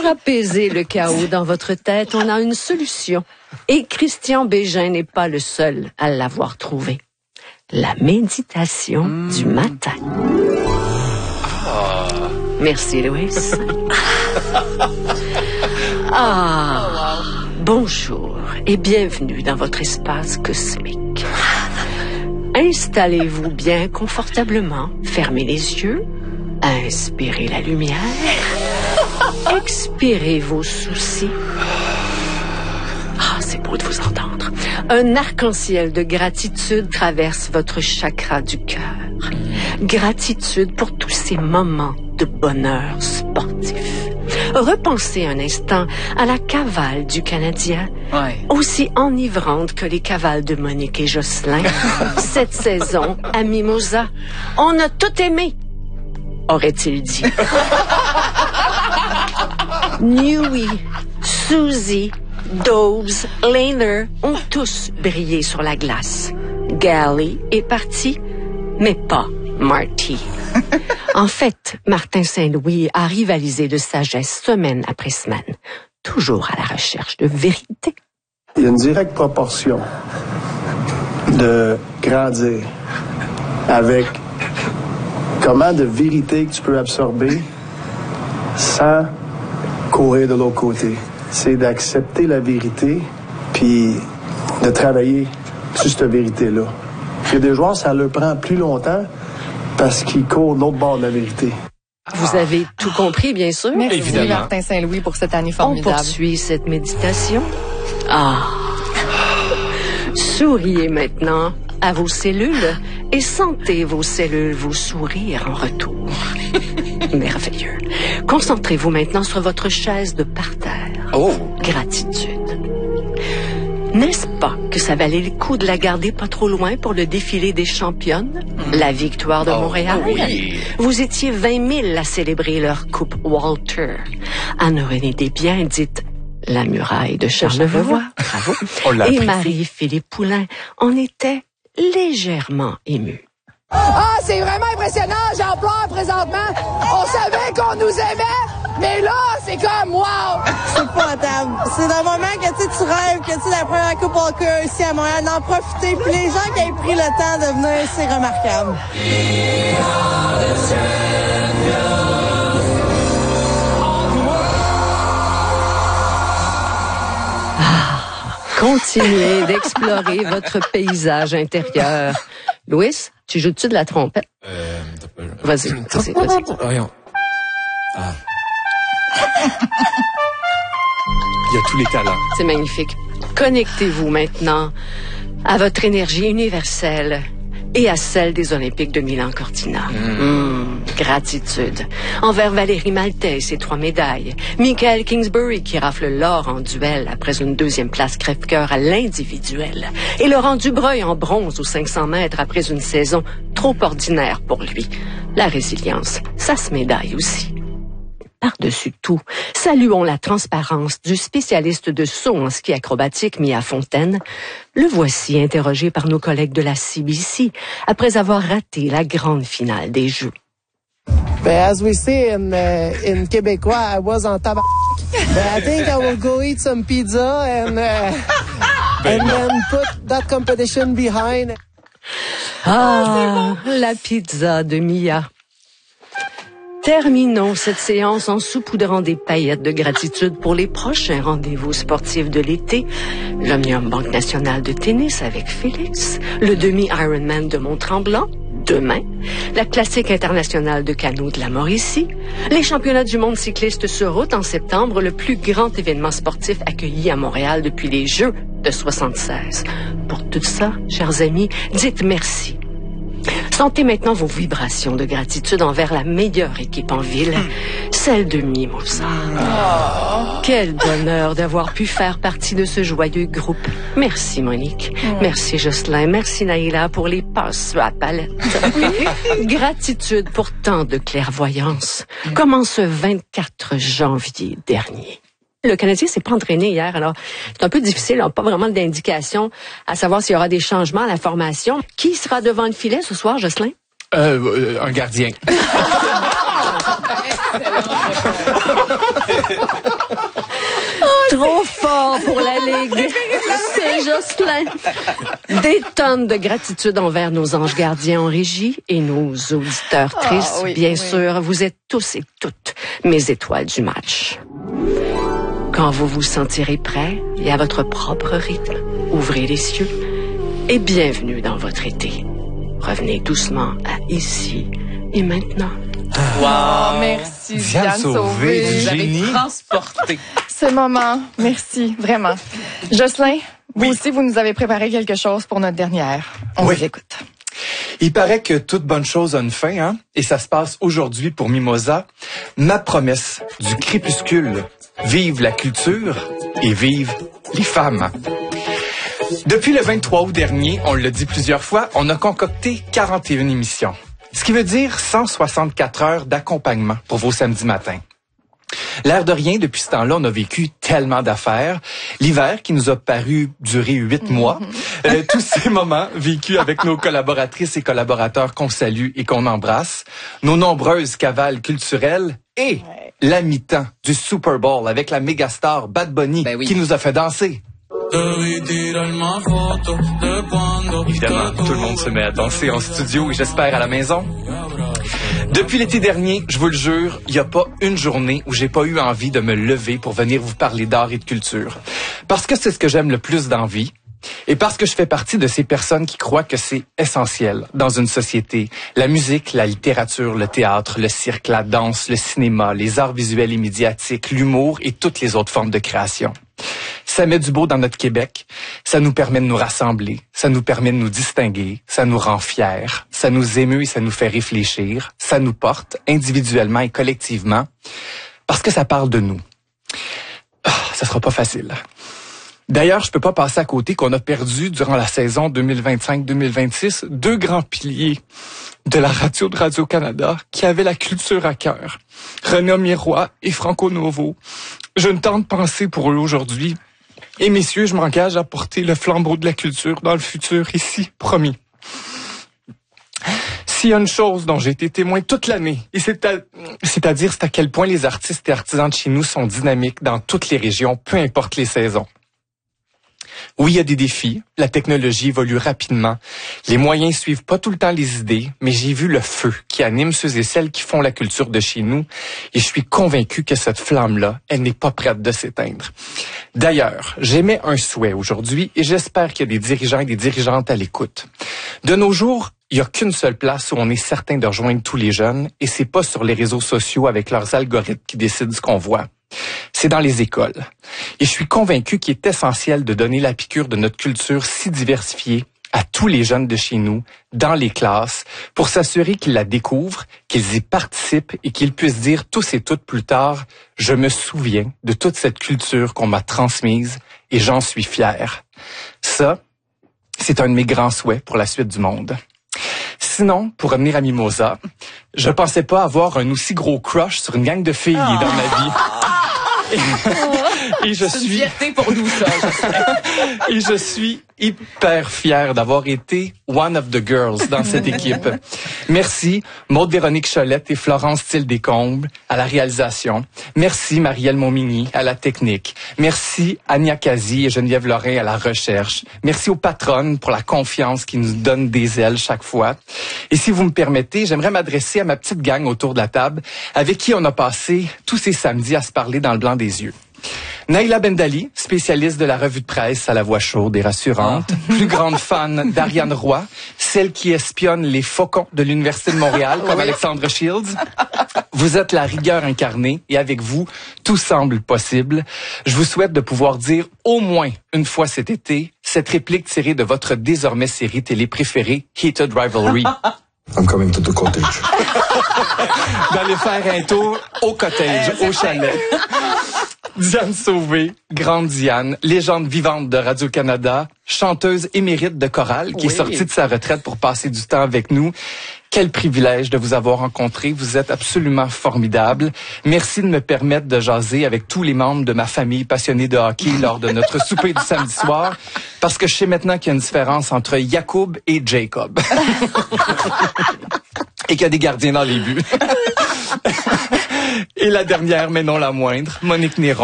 Pour apaiser le chaos dans votre tête, on a une solution. Et Christian Bégin n'est pas le seul à l'avoir trouvé. La méditation du matin. Merci, Louis. Bonjour et bienvenue dans votre espace cosmique. Installez-vous bien confortablement, fermez les yeux, inspirez la lumière, expirez vos soucis. C'est beau de vous entendre. Un arc-en-ciel de gratitude traverse votre chakra du cœur. Gratitude pour tous ces moments de bonheur sportif. Repensez un instant à la cavale du Canadien, aussi enivrante que les cavales de Monique et Jocelyn, cette saison à Mimosa. On a tout aimé, aurait-il dit. Newey, Suzy, Dobbs, Lehner ont tous brillé sur la glace. Galley est parti, mais pas Marty. En fait, Martin Saint-Louis a rivalisé de sagesse semaine après semaine, toujours à la recherche de vérité. Il y a une directe proportion de grandir avec comment de vérité que tu peux absorber sans courir de l'autre côté. C'est d'accepter la vérité puis de travailler sur cette vérité-là. Il y a des joueurs, ça leur prend plus longtemps parce qu'ils courent de l'autre bord de la vérité. Vous avez tout compris, bien sûr. Merci, évidemment. Martin Saint-Louis, pour cette année On formidable. poursuit cette méditation. Souriez maintenant à vos cellules et sentez vos cellules vous sourire en retour. Merveilleux. Concentrez-vous maintenant sur votre chaise de parterre. Gratitude. N'est-ce pas que ça valait le coup de la garder pas trop loin pour le défilé des championnes? La victoire de Montréal? Oui. Vous étiez 20 000 à célébrer leur coupe Walter. Anne-Renée Desbiens dit la muraille de Charlevoix. Bravo. On l'a Et apprécié. Marie-Philippe Poulain en était légèrement émue. C'est vraiment impressionnant, j'en pleure présentement. On savait qu'on nous aimait, mais là, c'est comme wow! C'est pas table. C'est un moment que tu rêves que la première Coupe Walker ici à Montréal, d'en profiter. Puis les gens qui ont pris le temps de venir, c'est remarquable. Continuez d'explorer votre paysage intérieur. Louis, tu joues-tu de la trompette? Vas-y. Voyons. Il y a tous les talents. C'est magnifique. Connectez-vous maintenant à votre énergie universelle et à celle des Olympiques de Milan-Cortina. Gratitude envers Valérie Maltais et ses 3 médailles. Michael Kingsbury qui rafle l'or en duel après une 2e place crève-cœur à l'individuel. Et Laurent Dubreuil en bronze aux 500 mètres après une saison trop ordinaire pour lui. La résilience, ça se médaille aussi. Par-dessus tout, saluons la transparence du spécialiste de saut en ski acrobatique Mia Fontaine. Le voici interrogé par nos collègues de la CBC après avoir raté la grande finale des Jeux. As we say in Québécois, I was on tabac. But I think I will go eat some pizza and then put that competition behind. La pizza de Mia. Terminons cette séance en saupoudrant des paillettes de gratitude pour les prochains rendez-vous sportifs de l'été. L'Omnium Banque Nationale de tennis avec Félix, le demi-Ironman de Mont-Tremblant, demain, la classique internationale de canot de la Mauricie, les championnats du monde cycliste sur route en septembre, le plus grand événement sportif accueilli à Montréal depuis les Jeux de 76. Pour tout ça, chers amis, dites merci. Sentez maintenant vos vibrations de gratitude envers la meilleure équipe en ville, celle de Mimosa. Quel bonheur d'avoir pu faire partie de ce joyeux groupe. Merci Monique, merci Jocelyn, merci Naïla pour les passes sur la palette. Gratitude pour tant de clairvoyance, comme en ce 24 janvier dernier. Le Canadien s'est pas entraîné hier, alors c'est un peu difficile, on n'a pas vraiment d'indication à savoir s'il y aura des changements à la formation. Qui sera devant le filet ce soir, Jocelyn? Un gardien. Oh, pour la Ligue, c'est Jocelyn. Des tonnes de gratitude envers nos anges gardiens en régie et nos auditeurs tristes. Bien sûr, vous êtes tous et toutes mes étoiles du match. Quand vous vous sentirez prêts et à votre propre rythme, ouvrez les cieux et bienvenue dans votre été. Revenez doucement à ici et maintenant. Wow, merci Diane Sauvé, du génie. Vous avez transporté ce moment. Merci, vraiment. Jocelyn, vous aussi, vous nous avez préparé quelque chose pour notre dernière. On vous écoute. Il paraît que toute bonne chose a une fin, hein? Et ça se passe aujourd'hui pour Mimosa. Ma promesse du crépuscule. Vive la culture et vive les femmes. Depuis le 23 août dernier, on l'a dit plusieurs fois, on a concocté 41 émissions. Ce qui veut dire 164 heures d'accompagnement pour vos samedis matins. L'air de rien, depuis ce temps-là, on a vécu tellement d'affaires. L'hiver qui nous a paru durer 8 mois. Tous ces moments vécus avec nos collaboratrices et collaborateurs qu'on salue et qu'on embrasse. Nos nombreuses cavales culturelles et la mi-temps du Super Bowl avec la mégastar Bad Bunny qui nous a fait danser. Évidemment, tout le monde se met à danser en studio et j'espère à la maison. Depuis l'été dernier, je vous le jure, il n'y a pas une journée où j'ai pas eu envie de me lever pour venir vous parler d'art et de culture. Parce que c'est ce que j'aime le plus dans la vie. Et parce que je fais partie de ces personnes qui croient que c'est essentiel dans une société. La musique, la littérature, le théâtre, le cirque, la danse, le cinéma, les arts visuels et médiatiques, l'humour et toutes les autres formes de création. Ça met du beau dans notre Québec, ça nous permet de nous rassembler, ça nous permet de nous distinguer, ça nous rend fiers, ça nous émeut et ça nous fait réfléchir, ça nous porte individuellement et collectivement, parce que ça parle de nous. Ça sera pas facile. D'ailleurs, je peux pas passer à côté qu'on a perdu durant la saison 2025-2026 deux grands piliers de la radio de Radio-Canada qui avaient la culture à cœur. René Miroir et Franco Novo. Je ne tente de penser pour eux aujourd'hui. Et messieurs, je m'engage à porter le flambeau de la culture dans le futur ici, promis. S'il y a une chose dont j'ai été témoin toute l'année, et c'est-à-dire c'est à quel point les artistes et artisans de chez nous sont dynamiques dans toutes les régions, peu importe les saisons. Oui, il y a des défis. La technologie évolue rapidement. Les moyens suivent pas tout le temps les idées, mais j'ai vu le feu qui anime ceux et celles qui font la culture de chez nous et je suis convaincu que cette flamme-là, elle n'est pas prête de s'éteindre. D'ailleurs, j'émets un souhait aujourd'hui et j'espère qu'il y a des dirigeants et des dirigeantes à l'écoute. De nos jours, il n'y a qu'une seule place où on est certain de rejoindre tous les jeunes et c'est pas sur les réseaux sociaux avec leurs algorithmes qui décident ce qu'on voit. C'est dans les écoles. Et je suis convaincu qu'il est essentiel de donner la piqûre de notre culture si diversifiée à tous les jeunes de chez nous, dans les classes, pour s'assurer qu'ils la découvrent, qu'ils y participent et qu'ils puissent dire tous et toutes plus tard « Je me souviens de toute cette culture qu'on m'a transmise et j'en suis fier. » Ça, c'est un de mes grands souhaits pour la suite du monde. Sinon, pour revenir à Mimosa, je pensais pas avoir un aussi gros crush sur une gang de filles dans ma vie. Et je suis une fierté pour nous, ça. Et je suis hyper fier d'avoir été one of the girls dans cette équipe. Merci Maude-Véronique Cholette et Florence Thiel-Descombes à la réalisation. Merci Marielle Montmigny à la technique. Merci Ania Kazi et Geneviève Lorrain à la recherche. Merci aux patronnes pour la confiance qui nous donne des ailes chaque fois. Et si vous me permettez, j'aimerais m'adresser à ma petite gang autour de la table avec qui on a passé tous ces samedis à se parler dans le blanc des yeux. Naïla Bendali, spécialiste de la revue de presse à la voix chaude et rassurante, plus grande fan d'Ariane Roy, celle qui espionne les faucons de l'Université de Montréal comme Alexandre Shields. Vous êtes la rigueur incarnée et avec vous, tout semble possible. Je vous souhaite de pouvoir dire au moins une fois cet été cette réplique tirée de votre désormais série télé préférée, Heated Rivalry. I'm coming to the cottage. D'aller faire un tour au cottage, au chalet. Diane Sauvé, grande Diane, légende vivante de Radio-Canada, chanteuse émérite de chorale qui est sortie de sa retraite pour passer du temps avec nous. Quel privilège de vous avoir rencontré. Vous êtes absolument formidable. Merci de me permettre de jaser avec tous les membres de ma famille passionnée de hockey lors de notre souper du samedi soir, parce que je sais maintenant qu'il y a une différence entre Jacob et Jacob. Et qu'il y a des gardiens dans les buts. Et la dernière, mais non la moindre, Monique Néron.